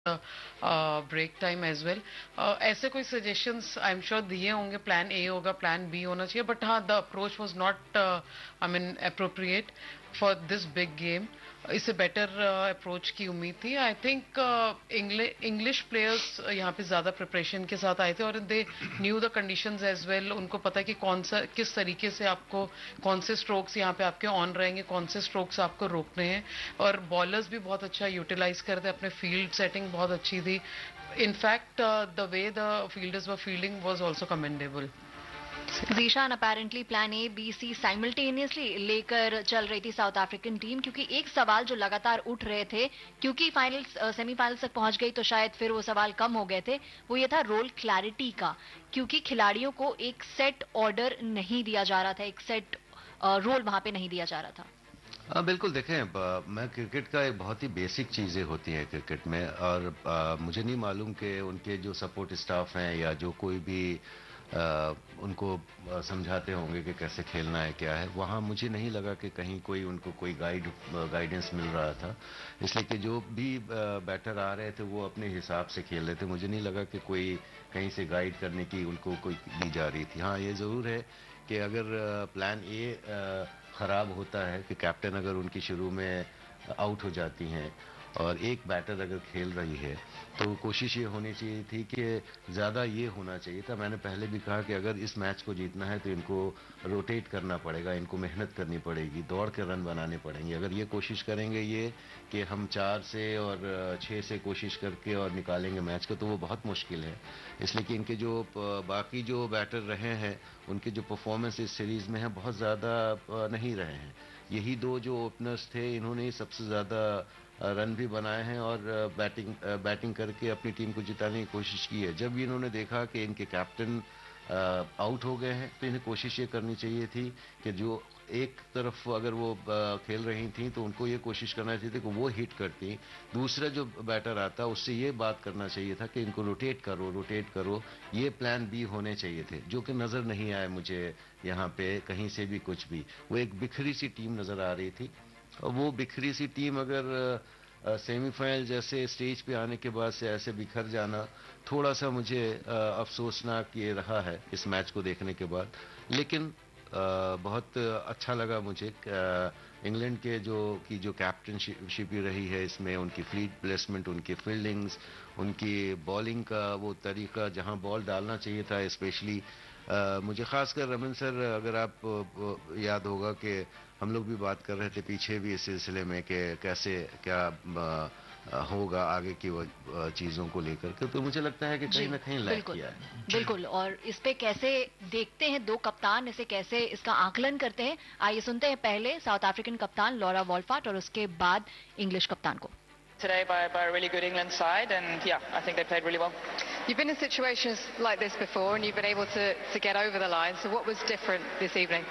Break time as well. ऐसे कोई suggestions I am sure दिए होंगे, प्लान ए होगा, प्लान बी होना चाहिए, बट हाँ the approach was not I mean appropriate for this big game. इससे बेटर अप्रोच की उम्मीद थी. आई थिंक इंग्लिश प्लेयर्स यहाँ पे ज्यादा प्रिपरेशन के साथ आए थे और they knew the conditions as well. उनको पता है कि कौन सा किस तरीके से आपको कौन से स्ट्रोक्स यहाँ पे आपके ऑन रहेंगे, कौन से स्ट्रोक्स आपको रोकने हैं. और बॉलर्स भी बहुत अच्छा यूटिलाइज करते, अपने फील्ड सेटिंग बहुत अच्छी थी. In fact the way the fielders were fielding was also commendable. Zeeshan, apparently plan A B C simultaneously लेकर चल रही थी साउथ अफ्रीकन टीम, क्योंकि एक सवाल जो लगातार उठ रहे थे, क्योंकि फाइनल्स सेमीफाइनल्स तक पहुंच गई तो शायद फिर वो सवाल कम हो गए थे, वो ये था रोल क्लैरिटी का. क्योंकि खिलाड़ियों को एक सेट ऑर्डर नहीं दिया जा रहा था, एक सेट रोल वहां पे नहीं दिया जा रहा था. हाँ बिल्कुल. देखें, मैं क्रिकेट का एक बहुत ही बेसिक चीज़ें होती हैं क्रिकेट में, और मुझे नहीं मालूम कि उनके जो सपोर्ट स्टाफ हैं या जो कोई भी उनको समझाते होंगे कि कैसे खेलना है क्या है. वहाँ मुझे नहीं लगा कि कहीं कोई उनको कोई गाइडेंस मिल रहा था. इसलिए कि जो भी बैटर आ रहे थे वो अपने हिसाब से खेल रहे थे. मुझे नहीं लगा कि कोई कहीं से गाइड करने की उनको कोई दी जा रही थी. हाँ ये ज़रूर है कि अगर प्लान ए ख़राब होता है कि कैप्टन अगर उनकी शुरू में आउट हो जाती हैं और एक बैटर अगर खेल रही है, तो कोशिश ये होनी चाहिए थी कि ज़्यादा ये होना चाहिए था. मैंने पहले भी कहा कि अगर इस मैच को जीतना है तो इनको रोटेट करना पड़ेगा, इनको मेहनत करनी पड़ेगी, दौड़ के रन बनाने पड़ेंगे. अगर ये कोशिश करेंगे ये कि हम 4 से और 6 से कोशिश करके और निकालेंगे मैच को, तो वो बहुत मुश्किल है. इसलिए कि इनके जो बाकी जो बैटर रहे हैं उनके जो परफॉर्मेंस इस सीरीज़ में है बहुत ज़्यादा नहीं रहे हैं. यही दो जो ओपनर्स थे इन्होंने सबसे ज़्यादा रन भी बनाए हैं और बैटिंग करके अपनी टीम को जिताने की कोशिश की है. जब इन्होंने देखा कि इनके कैप्टन आउट हो गए हैं तो इन्हें कोशिश ये करनी चाहिए थी कि जो एक तरफ अगर वो खेल रही थी तो उनको ये कोशिश करना चाहिए थी कि वो हिट करती, दूसरा जो बैटर आता उससे ये बात करना चाहिए था कि इनको रोटेट करो. ये प्लान बी होने चाहिए थे, जो कि नज़र नहीं आए मुझे यहाँ पे कहीं से भी कुछ भी. वो एक बिखरी सी टीम नज़र आ रही थी. वो बिखरी सी टीम अगर सेमीफाइनल जैसे स्टेज पे आने के बाद से ऐसे बिखर जाना थोड़ा सा मुझे अफसोसनाक ये रहा है इस मैच को देखने के बाद. लेकिन बहुत अच्छा लगा मुझे इंग्लैंड के जो कैप्टनशिप ही रही है इसमें, उनकी फील्ड प्लेसमेंट, उनकी फील्डिंग्स, उनकी बॉलिंग का वो तरीका, जहां बॉल डालना चाहिए था स्पेशली. मुझे खासकर रमन सर, अगर आप याद होगा कि हम लोग भी बात कर रहे थे पीछे भी इस सिलसिले में कि कैसे क्या होगा आगे की वो चीज़ों को लेकर के, तो मुझे लगता है कि कहीं ना कहीं लैग किया है. बिल्कुल. और इस पे कैसे देखते हैं दो कप्तान, इसे कैसे इसका आकलन करते हैं, आइए सुनते हैं पहले साउथ अफ्रीकन कप्तान लॉरा वॉल्फार्ट और उसके बाद इंग्लिश कप्तान को. Today by a really good England side, and yeah, I think they played really well. You've been in situations like this before and you've been able to get over the line, so what was different this evening?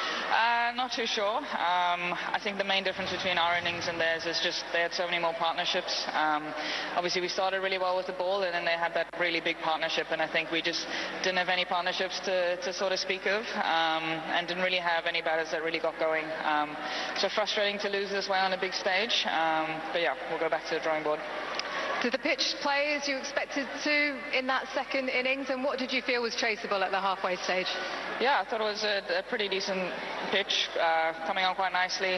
Not too sure. I think the main difference between our innings and theirs is just they had so many more partnerships. Obviously we started really well with the ball and then they had that really big partnership, and I think we just didn't have any partnerships to sort of speak of, and didn't really have any batters that really got going. So frustrating to lose this way on a big stage, but yeah, we'll go back to the drawing board. Did the pitch play as you expected to in that second innings, and what did you feel was traceable at the halfway stage? Yeah, I thought it was a pretty decent pitch, coming on quite nicely.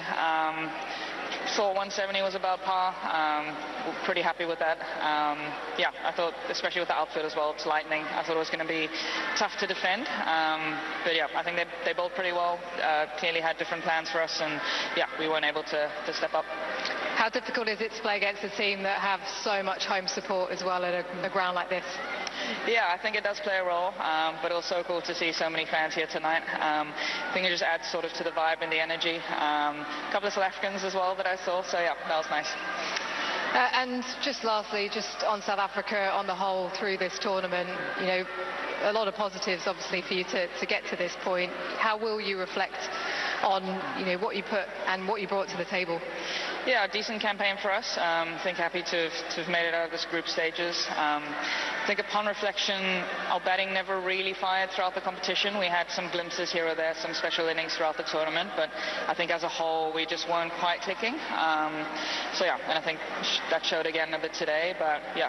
Thought 170 was about par. Pretty happy with that. Yeah, I thought, especially with the outfield as well, it's lightning. I thought it was going to be tough to defend. But yeah, I think they bowled pretty well. Clearly had different plans for us, and yeah, we weren't able to step up. How difficult is it to play against a team that have so much home support as well at a ground like this? Yeah, I think it does play a role, but it was so cool to see so many fans here tonight. I think it just adds sort of to the vibe and the energy. A couple of South Africans as well that I saw, so yeah, that was nice. And just lastly, just on South Africa on the whole through this tournament, you know, a lot of positives obviously for you to get to this point. How will you reflect on, you know, what you put and what you brought to the table? Yeah, decent campaign for us. I think happy to have made it out of this group stages. I think upon reflection, our batting never really fired throughout the competition. We had some glimpses here or there, some special innings throughout the tournament, but I think as a whole we just weren't quite clicking. So yeah, and I think that showed again a bit today, but yeah,